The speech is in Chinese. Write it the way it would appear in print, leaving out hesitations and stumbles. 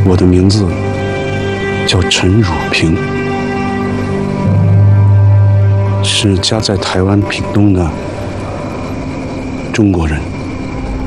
我的名字叫陈汝平，是家在台湾屏东的中国人。